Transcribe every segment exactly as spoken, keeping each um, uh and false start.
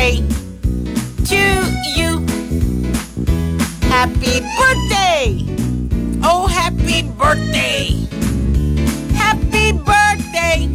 birthday to you. Happy birthday. Oh, happy birthday. Happy birthday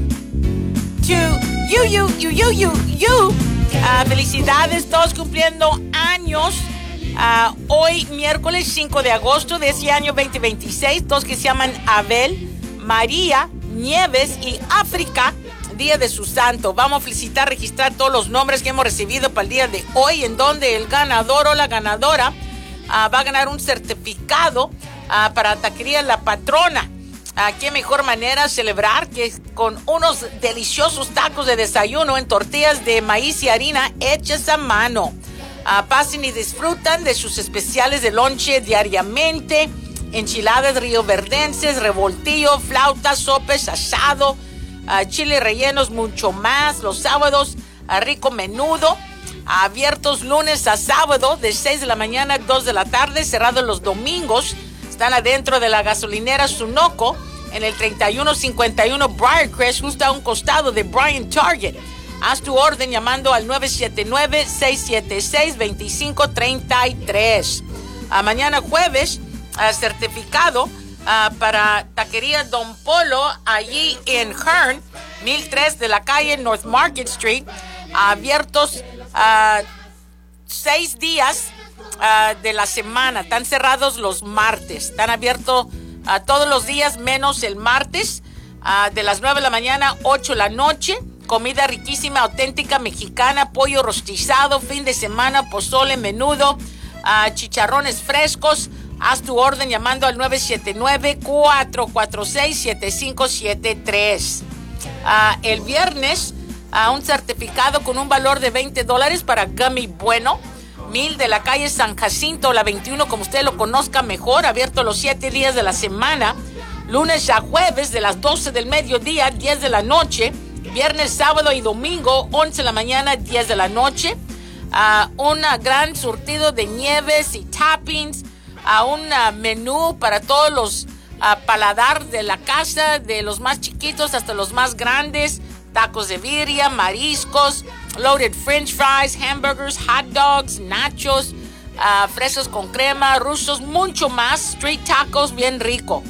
to you, you, you, you, you, you. Uh, felicidades, todos cumpliendo años. Uh, hoy, miércoles cinco de agosto de este año veinte veintiséis, todos que se llaman Abel, María, Nieves y África, día de su santo. Vamos a felicitar, registrar todos los nombres que hemos recibido para el día de hoy, en donde el ganador o la ganadora uh, va a ganar un certificado uh, para Taquería La Patrona. Uh, qué mejor manera de celebrar que con unos deliciosos tacos de desayuno en tortillas de maíz y harina hechas a mano. Uh, pasen y disfrutan de sus especiales de lonche diariamente, enchiladas rioverdenses, revoltillo, flautas, sopes, asado, uh, chile rellenos, mucho más. Los sábados, uh, rico menudo, uh, abiertos lunes a sábado de seis de la mañana a dos de la tarde, cerrados los domingos. Están adentro de la gasolinera Sunoco, en el treinta y uno cincuenta y uno Briarcrest, justo a un costado de Bryant Target. Haz tu orden llamando al nueve siete nueve, seis siete seis, dos cinco tres tres. Uh, mañana jueves, uh, certificado uh, para Taquería Don Polo, allí en Hearn, mil tres de la calle North Market Street, uh, abiertos uh, seis días uh, de la semana. Están cerrados los martes. Están abiertos uh, todos los días menos el martes, uh, de las nueve de la mañana a ocho de la noche. Comida riquísima, auténtica, mexicana, pollo rostizado, fin de semana, pozole, menudo, uh, chicharrones frescos. Haz tu orden llamando al nueve siete nueve, cuatro cuatro seis, siete cinco siete tres. Uh, el viernes, uh, un certificado con un valor de veinte dólares para Gummy Bueno, mil de la calle San Jacinto, la veintiuno, como usted lo conozca mejor, abierto los siete días de la semana, lunes a jueves de las doce del mediodía, diez de la noche, viernes, sábado y domingo, once de la mañana, diez de la noche. Uh, un gran surtido de nieves y toppings. Uh, un uh, menú para todos los uh, paladar de la casa, de los más chiquitos hasta los más grandes. Tacos de birria, mariscos, loaded french fries, hamburgers, hot dogs, nachos, uh, fresas con crema, rusos, mucho más. Street tacos bien rico.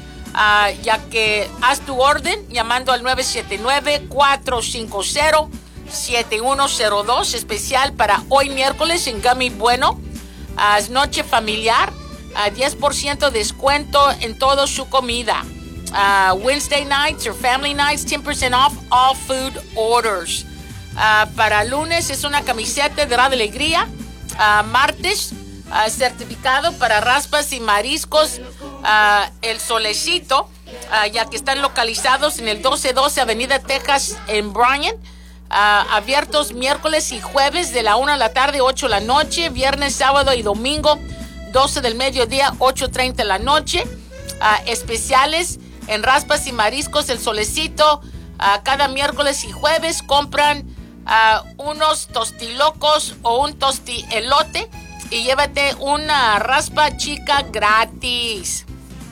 Uh, ya que haz tu orden llamando al nueve siete nueve, cuatro cinco cero, siete uno cero dos, especial para hoy miércoles en Gummy Bueno. Uh, es noche familiar, uh, diez por ciento descuento en toda su comida. Uh, Wednesday nights or family nights, ten percent off all food orders. Uh, para lunes es una camiseta de la alegría. Uh, martes, uh, certificado para raspas y mariscos. Uh, el Solecito, uh, ya que están localizados en el doce doce Avenida Texas en Bryant, uh, abiertos miércoles y jueves de la una de la tarde, ocho de la noche, viernes, sábado y domingo, doce del mediodía, ocho treinta de la noche. Uh, especiales en raspas y mariscos, el Solecito, uh, cada miércoles y jueves compran uh, unos tostilocos o un tostielote y llévate una raspa chica gratis.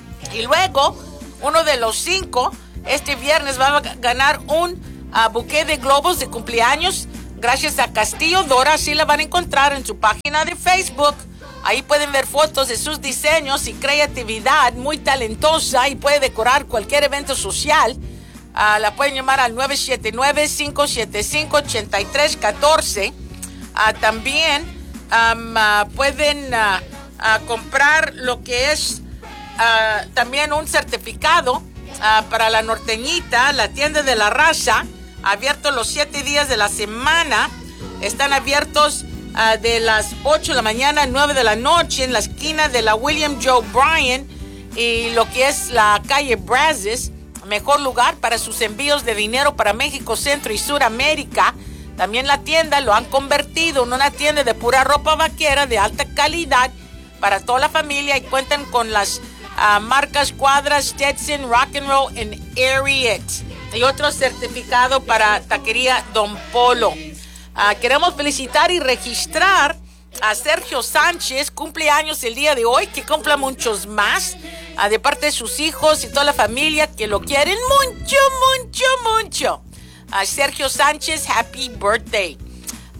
Y luego, uno de los cinco, este viernes va a ganar un uh, buqué de globos de cumpleaños gracias a Castillo Dora. Así la van a encontrar en su página de Facebook. Ahí pueden ver fotos de sus diseños y creatividad, muy talentosa, y puede decorar cualquier evento social. Uh, la pueden llamar al nueve siete nueve, cinco siete cinco, ocho tres uno cuatro. Uh, también um, uh, pueden uh, uh, comprar lo que es Uh, también un certificado uh, para la norteñita, la tienda de la raza, abierto los siete días de la semana. Están abiertos uh, de las ocho de la mañana a nueve de la noche en la esquina de la William Joe Bryan y lo que es la calle Brazos. Mejor lugar para sus envíos de dinero para México, Centro y Suramérica. También la tienda lo han convertido en una tienda de pura ropa vaquera de alta calidad para toda la familia y cuentan con las Uh, marcas Cuadras, Stetson, Rock and Roll en Ariat y otro certificado para Taquería Don Polo. Uh, queremos felicitar y registrar a Sergio Sánchez, cumpleaños el día de hoy, que cumpla muchos más, uh, de parte de sus hijos y toda la familia que lo quieren mucho, mucho, mucho. Uh, Sergio Sánchez, happy birthday.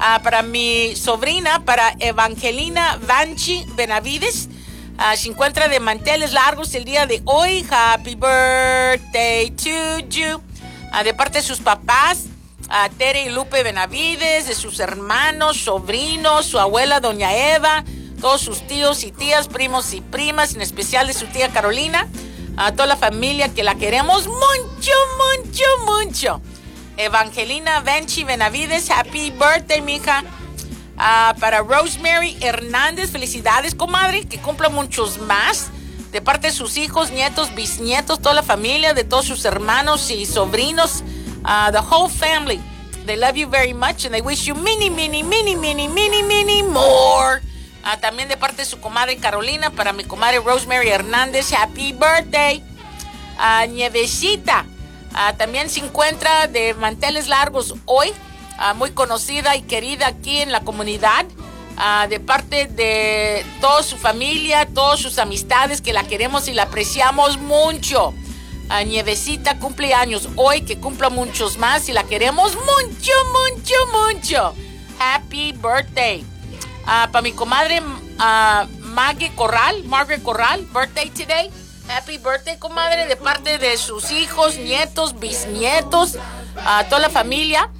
Uh, para mi sobrina, para Evangelina Vanchi Benavides. Uh, se encuentra de manteles largos el día de hoy. Happy birthday to you. Uh, de parte de sus papás, uh, Tere y Lupe Benavides, de sus hermanos, sobrinos, su abuela Doña Eva, todos sus tíos y tías, primos y primas, en especial de su tía Carolina, a toda la familia que la queremos mucho, mucho, mucho. Evangelina Vanchi Benavides, happy birthday, mija. Uh, para Rosemary Hernández, felicidades, comadre, que cumpla muchos más. De parte de sus hijos, nietos, bisnietos, toda la familia, de todos sus hermanos y sobrinos, uh, the whole family. They love you very much and they wish you many, many, many, many, many, many more. Uh, también de parte de su comadre Carolina, para mi comadre Rosemary Hernández, happy birthday. Uh, Nievecita, uh, también se encuentra de manteles largos hoy. Uh, muy conocida y querida aquí en la comunidad, uh, de parte de toda su familia, todas sus amistades, que la queremos y la apreciamos mucho. Uh, Nievecita cumple años hoy, que cumpla muchos más y la queremos mucho, mucho, mucho. Happy birthday. Uh, para mi comadre uh, Maggie Corral, Margaret Corral, birthday today. Happy birthday, comadre, de parte de sus hijos, nietos, bisnietos, uh, toda la familia,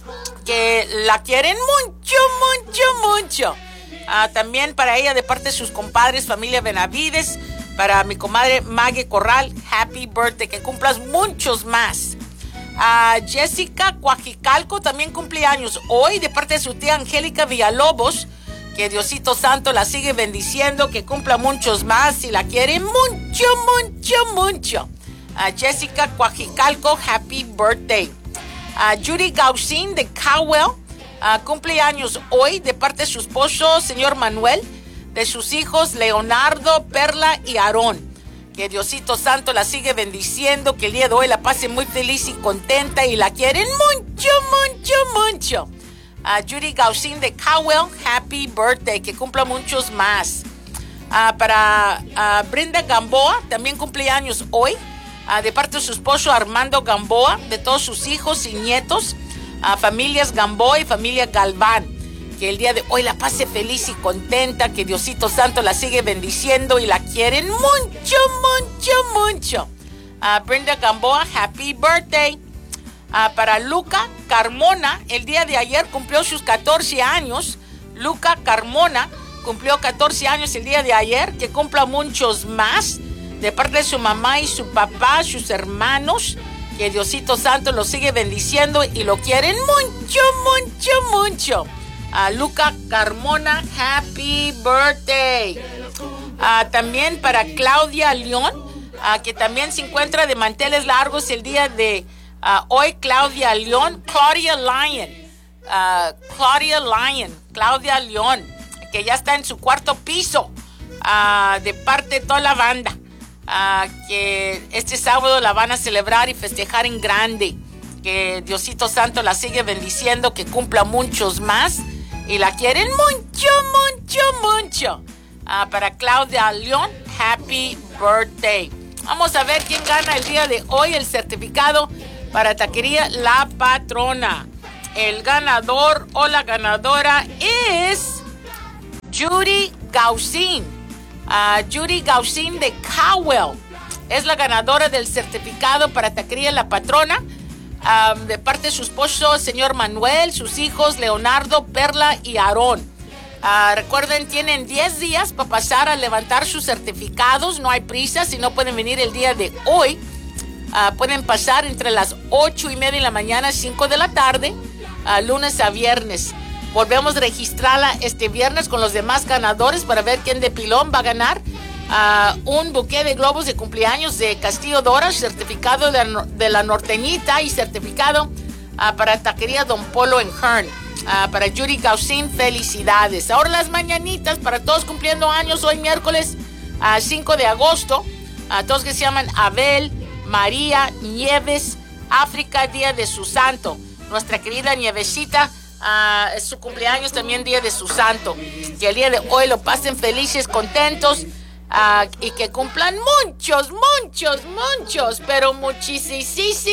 que la quieren mucho, mucho, mucho. Uh, también para ella, de parte de sus compadres, familia Benavides, para mi comadre Maggie Corral, happy birthday, que cumplas muchos más. Uh, Jessica Cuajicalco también cumple años hoy, de parte de su tía Angélica Villalobos, que Diosito Santo la sigue bendiciendo, que cumpla muchos más y la quiere mucho, mucho, mucho. Uh, Jessica Cuajicalco, happy birthday. Uh, Judy Gaucín de Cowell, uh, cumple años hoy, de parte de su esposo, señor Manuel, de sus hijos Leonardo, Perla y Aarón. Que Diosito Santo la sigue bendiciendo, que el día de hoy la pase muy feliz y contenta y la quieren mucho, mucho, mucho. Uh, Judy Gaucín de Cowell, happy birthday, que cumpla muchos más. Uh, para uh, Brenda Gamboa, también cumple años hoy. Uh, de parte de su esposo Armando Gamboa, de todos sus hijos y nietos, uh, familias Gamboa y familia Galván, que el día de hoy la pase feliz y contenta, que Diosito Santo la sigue bendiciendo y la quieren mucho, mucho, mucho. Uh, Brenda Gamboa, happy birthday. Uh, para Luca Carmona, el día de ayer cumplió sus catorce años. Luca Carmona cumplió catorce años el día de ayer, que cumpla muchos más. De parte de su mamá y su papá, sus hermanos, que Diosito Santo lo sigue bendiciendo y lo quieren mucho, mucho, mucho. A uh, Luca Carmona, happy birthday. Uh, también para Claudia León, uh, que también se encuentra de manteles largos el día de uh, hoy. Claudia León, Claudia Lyon, uh, Claudia Lyon, Claudia León, que ya está en su cuarto piso, uh, de parte de toda la banda. Uh, que este sábado la van a celebrar y festejar en grande, que Diosito Santo la sigue bendiciendo, que cumpla muchos más y la quieren mucho, mucho, mucho. Uh, para Claudia León, happy birthday. Vamos a ver quién gana el día de hoy el certificado para Taquería La Patrona. El ganador o la ganadora es Judy Gaucín. Uh, Judy Gaucín de Cowell es la ganadora del certificado para Taquería La Patrona, um, de parte de su esposo, señor Manuel, sus hijos Leonardo, Perla y Aarón. Uh, recuerden, tienen diez días para pasar a levantar sus certificados. No hay prisa, si no pueden venir el día de hoy. Uh, pueden pasar entre las ocho y media de la mañana, cinco de la tarde, uh, lunes a viernes. Volvemos a registrarla este viernes con los demás ganadores para ver quién de pilón va a ganar uh, un buqué de globos de cumpleaños de Castillo Dora, certificado de, de la Norteñita y certificado uh, para Taquería Don Polo en Hearn. Uh, para Judy Gaucín, felicidades. Ahora las mañanitas para todos cumpliendo años hoy miércoles uh, cinco de agosto. A uh, todos que se llaman Abel, María, Nieves, África, día de su santo. Nuestra querida Nievecita, Uh, es su cumpleaños también, día de su santo. Que el día de hoy lo pasen felices, contentos, uh, y que cumplan muchos, muchos, muchos, pero muchísimos